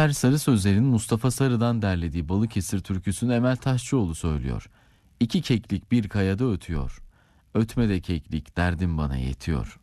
Zafer Sarı Sözler'in Mustafa Sarı'dan derlediği Balıkesir türküsünü Emel Taşçıoğlu söylüyor. İki keklik bir kayada ötüyor. Ötme de keklik derdim bana yetiyor.